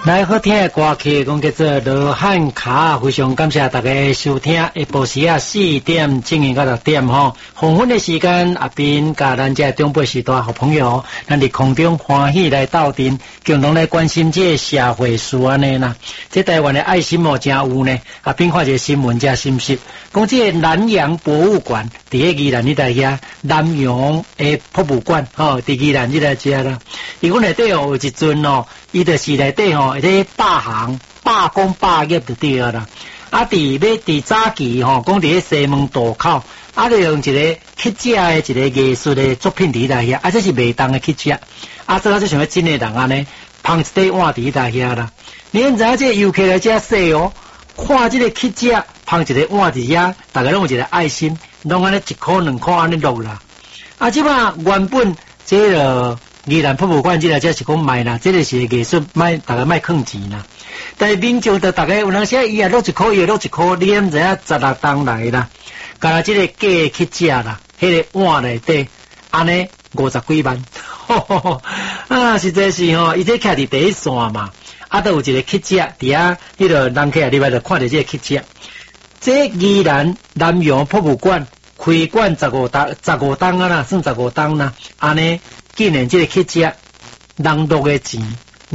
来好听的歌曲，讲叫做《罗汉卡》，非常感谢大家收听。下晡时啊4点正午到6点吼，黄昏的时间，阿斌甲咱这中辈时代好朋友，咱伫空中欢喜来斗阵，共同来关心这社会事安尼啦。这台湾的爱心哦真有呢。阿斌看一个新闻，真心实，讲这南洋博物馆伫个宜兰呢带遐南洋的博物馆吼，伫宜兰呢带遮啦。伊讲内底哦有一尊哦。伊就是内底吼，迄个罢工罢业就对啦。啊，伫早期吼，讲伫个西门渡口，啊，就用一个乞食的一个艺术的作品伫内遐，啊，这是袂当的乞食。啊，这就像真诶人安尼，捧一块碗伫内遐啦。你知影这游客来遮说哦，看这个乞食捧一个碗伫遐，大家拢有一个爱心，拢安尼1块2块安尼落啦。啊，即摆原本这个。宜兰博物馆这个才是讲卖啦，这个是艺术卖，大家卖坑钱啦。但是民众的大家有人说伊也落1块，伊也落1块，你毋知影16当来啦，甲这个假去食啦，迄个碗内底安尼50几万，啊，实在是吼，伊这徛伫第一线嘛，啊，都有一个去食，伫遐迄个人客里边就看到这个去食。这宜兰南洋博物馆开馆15当啊啦，算15当啦，安尼。竟然这个去食人落的钱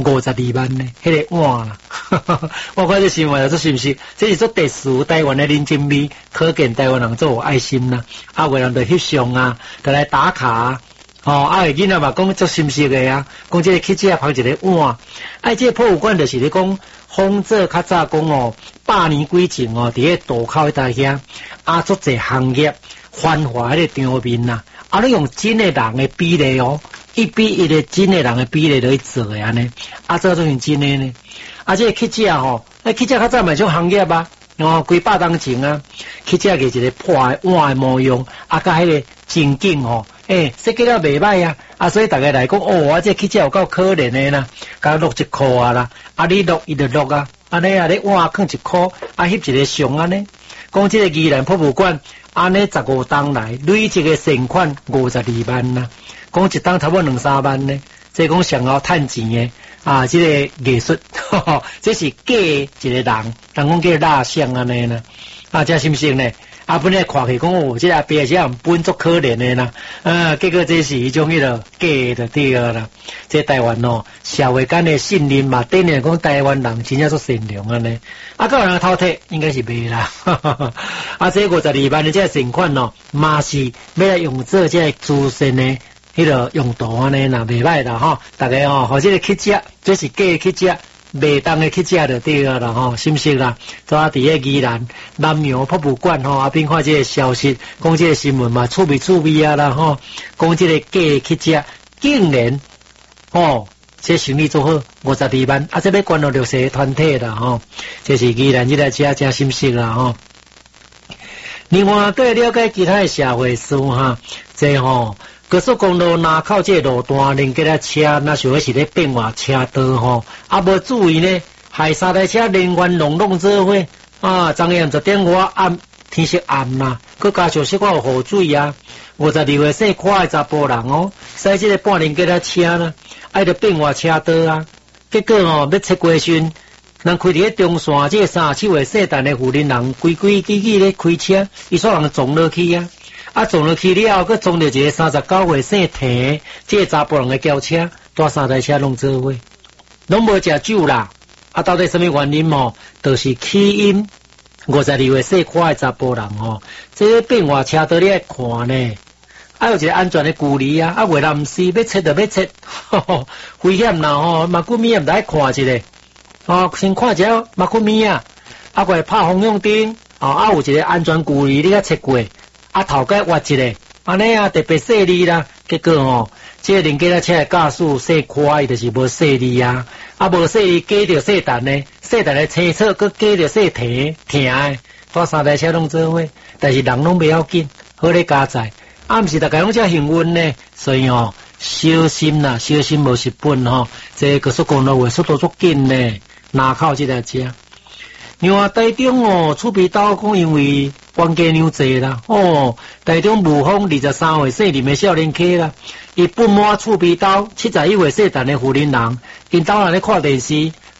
52万呢，迄个碗啦，我看这新闻这是不是？这是做特殊台湾的人情味，可见台湾人做有爱心啦。啊，有人就翕相啊，就来打卡啊。哦，啊，有囡仔嘛讲做心实的啊，讲这个去食捧一个碗。啊，这个博物馆就是咧讲，仿做较早讲哦，100年几前哦，伫个渡口迄带遐，啊，做一行业繁华迄个场面呐。啊！你用真诶人诶比例哦，一比一的真诶人诶比例来做诶安尼，啊，这种真诶呢。啊，这个去食吼，去食较早嘛种行业啊，哦，几百当前啊，去食个一个破诶碗诶模样，啊，甲迄个情景吼，设计了袂歹啊，啊，所以大家来讲，哦，啊，这去食有够可怜诶啦，甲落1块啊啦，啊，你落伊就落啊，安尼啊，你碗囥1块，啊，翕一个相安尼，讲这个宜兰博物馆。安尼15当来，累积个善款52万呐，讲一当差不多2-3万呢。这讲上好趁钱的啊，这个艺术，这是假一个人讲叫蜡像安尼啦。啊，这是不是呢？啊，本来看起讲哦，这阿伯这样本足可怜的啦，结果这是一种迄个假的对啦。这台湾哦，社会间的信任嘛，等于讲台湾人真正足善良安尼。啊，有人偷摕应该是袂啦。啊，这52万的这善款哦，嘛是要来用做这慈善的迄个用途安尼啦，袂歹啦吼。大家哦，或者个去食，这是假的去食。袂当的去食就对啦吼，是不是啦？昨伫个宜兰南洋博物馆吼，啊，并看这个消息，讲这个新闻嘛，趣味啊啦吼，讲这个假去食，竟然哦，这生意做好52万，啊，这要关到绿色团体啦吼，这是宜兰这个真心实啦吼。另外，对了解其他的社会事哈，这吼。高速公路南口这路段，连结啊车，那想要是咧变化车道吼，啊无注意呢，害3台车连环弄做伙啊！昨夜10点5暗，天色暗啦，佮加上小可有雨水啊，52岁小可的查甫人哦，驶这个半连结啊车啦，爱着变化车道啊，结果哦要切过时，人开伫个中线，这个37岁细陈的妇人人规矩咧开车，伊煞人撞落去啊！啊，撞落去了后，佮撞到一个39岁姓田，这个查甫人的轿车，带3台车拢做伙，拢无食酒啦。啊，到底什么原因哦？就是起因52岁细可的查甫人哦，这个变化车道你爱看呢，啊有一个安全的距离啊，啊为了毋死要切就要切，危险啦吼，马古米也毋得看一下，哦，先看一下马古米啊，啊过来拍方向灯，啊有一个安全距离你甲切过。啊，头盖挖一个，安尼啊特别细腻啦。结果哦，这个连结车的驾驶细快，伊就是无细腻啊。啊，无细腻加着细陈呢，细陈的青草，佮加着细疼的，带3台车拢做伙，但是人拢袂要紧，好咧加载。啊，毋是大家拢遮幸运呢，所以哦，小心啦，小心无失本吼。这高速公路的速度足紧呢，南口这台车。另外，台中哦，厝边岛讲因为冤家娘济啦，哦，台中雾峰23岁姓林的少年客啦，伊不满厝边岛71岁姓陈的妇人人，因兜人咧看电视，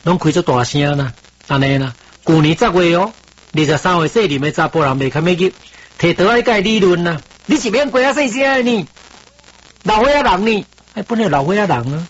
拢开足大声啦，安尼啦。去年10月哦，23岁细龄的查甫人袂堪要入，摕倒来甲理论啦。你是免过啊细声的呢？老岁仔人呢？本来老岁仔人啊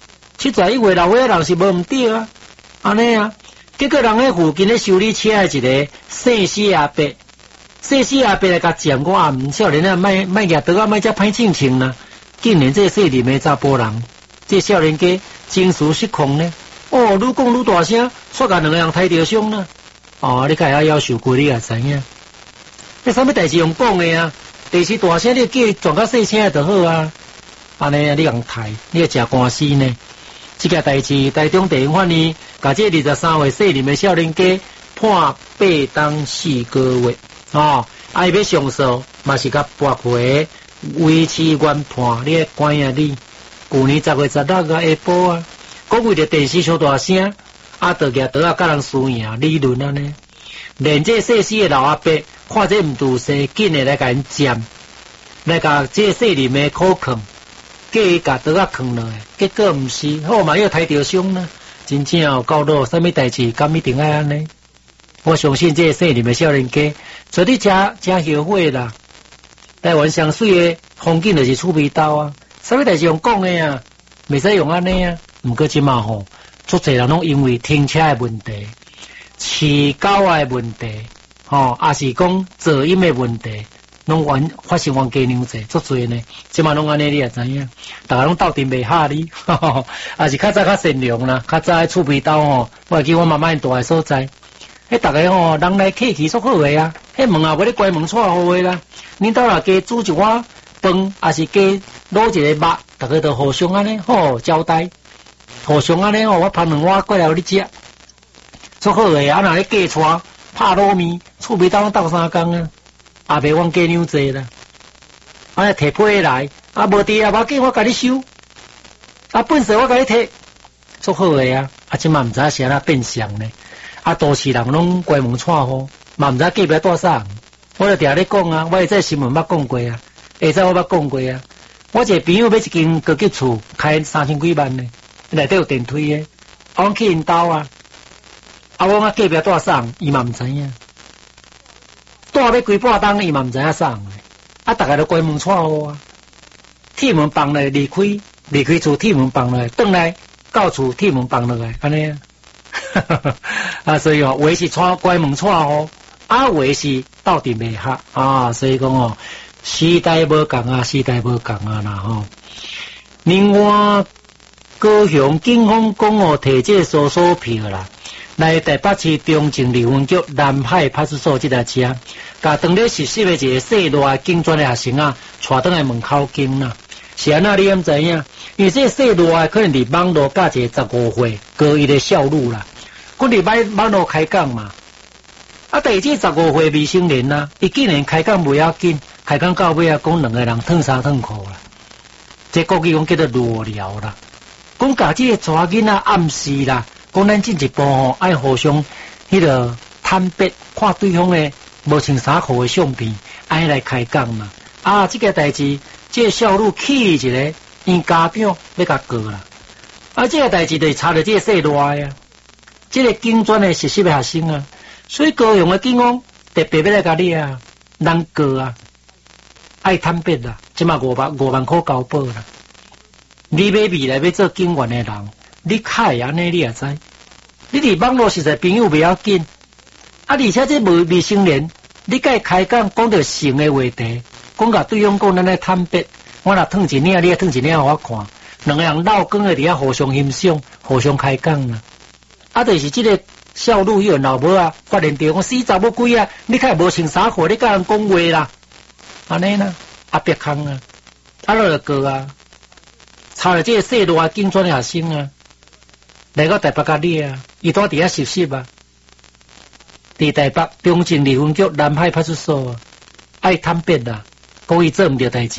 ，71岁老岁仔人是无毋对啊，安尼啊。结果人喺附近咧修理车的一个姓施阿伯，姓施阿伯来甲讲我啊，少年啊，卖举倒啊，卖遮歹情情啦。竟然这细龄的查甫人，这少年家情绪失控呢。哦，愈讲愈大声，煞甲两个人抬着伤啦。哦，你看下要求过你也知影。你啥物代志用讲的啊？第时大声你叫转到细声就好啊。安尼啊，你用抬，你要食官司呢。这件代志，台中地院法院甲这23岁细龄的少年家判8当4个月。哦，伊要上诉，嘛是甲驳回，维持原判。你关啊你，去年10月16日下晡啊，讲为着电视小大声，就举刀甲人输赢理论安尼。连这细细的老阿伯看这毋拄势，紧的来甲因占，来甲这细龄的苦劝。叫伊甲刀仔囥落来，结果毋是，好嘛又抬着伤呢。真正有够多，啥物代志敢一定爱安尼？我相信这细龄的少年家，做滴真后悔啦。台湾上水的风景就是厝边斗啊，啥物代志用讲的啊，袂使用安尼啊。毋过即嘛吼，足侪人拢因为停车的问题、饲狗的问题，也是讲噪音的问题。拢发生冤家娘济，足侪呢。即嘛拢安尼，你也知影，大家拢斗阵袂吓你，也是较早较善良啦。较早喺厝边斗我会记我妈妈住的所在，迄大家人来客气足好个啊。迄门啊，要你关门撮好个啦。恁兜若加煮一碗饭，也是加卤一个肉，大家都互相安尼好交代，互相安尼我拍2碗过来互你食，足好个啊。若咧加撮拍卤面，厝边斗3工啊。也袂冤家娘济啦，摕批来，无伫啊，无要紧，我甲你收，本事我甲你摕，足好个啊！即嘛毋知是安怎变相呢？都市人拢关门串好，嘛毋知隔壁带啥。我就定咧讲啊，我会在新闻捌讲过啊，下早我捌讲过啊。我一个朋友买一间高级厝，开3000几万呢，内底有电梯的，我去因兜啊，我隔壁带啥，伊嘛毋知影。带要几半冬，伊嘛毋知影啥个，大家都关门串好啊。铁门放来离开厝，铁门放来，转来到厝，铁门放落来，安尼啊。所以话是关门串好，话是斗阵袂合啊。所以讲时代无共啊，时代无共啊啦另外，高雄警方讲摕这搜索票啦。来台北市中正离婚局南海派出所这台车，甲当咧实习的一个细大警专的学生带倒来门口警啦。是安那你毋知影？因为这细大可能伫网络甲一个15岁高一的少女啦，佮伫网络开讲嘛。第二这15岁未成年啦，伊竟然开讲袂要紧，开讲到尾讲两个人烫衫烫裤啦。这国语讲叫做裸聊啦，讲甲这个查囡仔暗示啦。讲咱进一步爱互相迄个坦白，看对方的无穿衫裤的相片，爱来开讲嘛。这个代志，这个少女气一个，因家长要甲告啦。这个代志就是查到这个细大呀，这个警专的实习的学生啊，所以高雄的警方特别要来甲你人告啊，爱坦白啦，即嘛5万块交保啦。你要未来要做警员的人。你开安尼你也知，你伫网络实在朋友袂要紧，而且这未成年，你该开讲讲到性的话题，讲甲对方讲咱来坦白，我若烫一领，你也烫一领互我看，两个人闹讲的伫遐互相欣赏，互相开讲啦。就是这个少女迄个老母发现到讲死查某鬼你开无穿衫裤，你甲人讲话啦，安尼啦，别空就告查了这个细大警专的学生来到台北甲你伊住伫遐实习伫台北中正离婚局南海派出所爱坦白啦，讲伊做毋着代志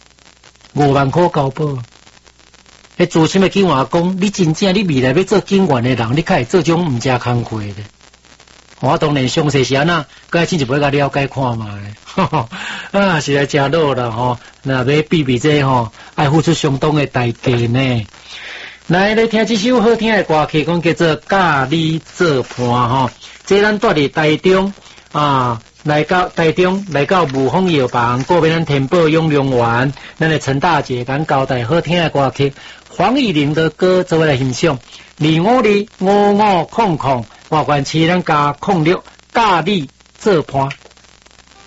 5万块交保。迄资深的警员讲，你真正你未来要做警员的人，你较会做种毋正工课的。我当然详细是安那，该进一步甲了解看嘛。实在真老啦那要比这爱付出相当的代价呢。 来听这首好听的歌曲，讲叫做《甲你做伴》吼。这咱住伫台中啊，来到台中，来到雾峰药房，过边咱天宝永隆园，咱的陈大姐咱交代好听的歌曲，黄义玲的歌做来欣赏。255500，外观7咱加06，甲你做伴。